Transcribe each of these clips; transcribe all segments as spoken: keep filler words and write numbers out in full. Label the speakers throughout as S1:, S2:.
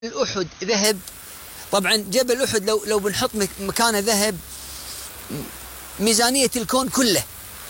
S1: أحد ذهب. طبعا جبل أحد لو لو بنحط مكانه ذهب ميزانية الكون كله.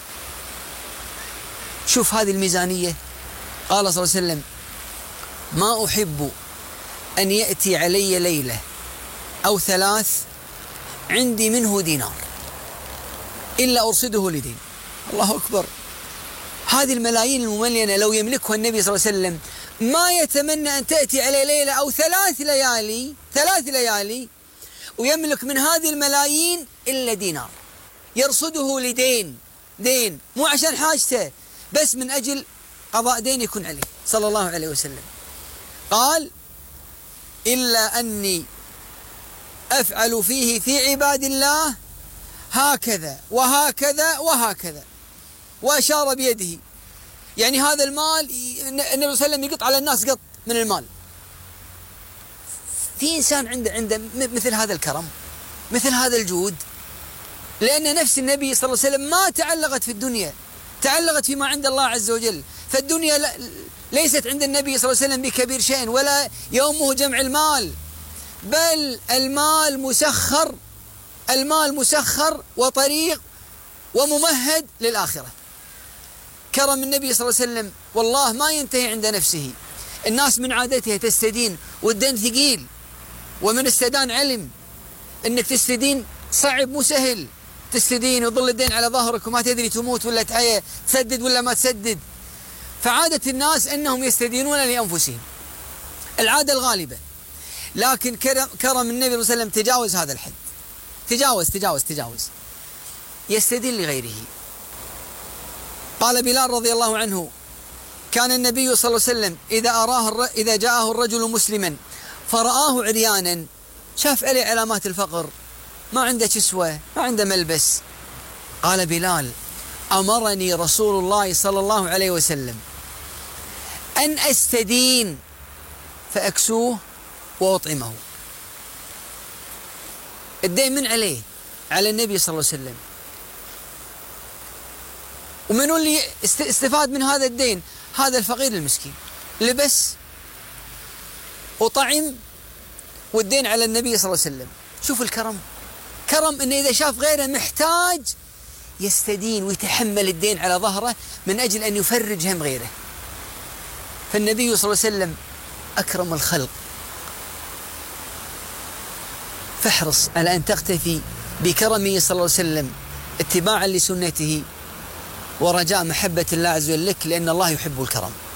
S1: شوف هذه الميزانية. قال صلى الله عليه وسلم: ما أحب أن يأتي علي ليلة أو ثلاث عندي منه دينار إلا أرصده لدين. الله أكبر. هذه الملايين المملينة لو يملكها النبي صلى الله عليه وسلم ما يتمنى أن تأتي عليه ليلة أو ثلاث ليالي ثلاث ليالي ويملك من هذه الملايين إلا دينار يرصده لدين. دين مو عشان حاجته، بس من أجل قضاء دين يكون عليه صلى الله عليه وسلم. قال: إلا أني أفعل فيه في عباد الله هكذا وهكذا وهكذا، وأشار بيده. يعني هذا المال النبي صلى الله عليه وسلم يقط على الناس قط من المال. في إنسان عنده عنده مثل هذا الكرم، مثل هذا الجود، لأن نفس النبي صلى الله عليه وسلم ما تعلقت في الدنيا، تعلقت فيما عند الله عز وجل. فالدنيا ليست عند النبي صلى الله عليه وسلم بكبير شيء، ولا يومه جمع المال، بل المال مسخر، المال مسخر وطريق وممهد للآخرة. كرم النبي صلى الله عليه وسلم والله ما ينتهي عند نفسه. الناس من عادتها تستدين والدين ثقيل، ومن استدان علم انك تستدين صعب مو سهل. تستدين ويظل الدين على ظهرك وما تدري تموت ولا تحيا، تسدد ولا ما تسدد. فعادة الناس انهم يستدينون لانفسهم، العادة الغالبة. لكن كرم, كرم النبي صلى الله عليه وسلم تجاوز هذا الحد، تجاوز تجاوز تجاوز يستدين لغيره. قال بلال رضي الله عنه: كان النبي صلى الله عليه وسلم إذا أراه إذا جاءه الرجل مسلما فرآه عريانا، شاف عليه علامات الفقر، ما عنده كسوة، ما عنده ملبس، قال بلال: أمرني رسول الله صلى الله عليه وسلم أن أستدين فأكسوه وأطعمه. الدين من عليه؟ على النبي صلى الله عليه وسلم. ومنو اللي استفاد من هذا الدين؟ هذا الفقير المسكين، لبس وطعم والدين على النبي صلى الله عليه وسلم. شوف الكرم، كرم انه اذا شاف غيره محتاج يستدين ويتحمل الدين على ظهره من اجل ان يفرج هم غيره. فالنبي صلى الله عليه وسلم اكرم الخلق، فاحرص على ان تقتفي بكرمه صلى الله عليه وسلم اتباعا لسنته ورجاء محبة الله عز وجل لك، لأن الله يحب الكرم.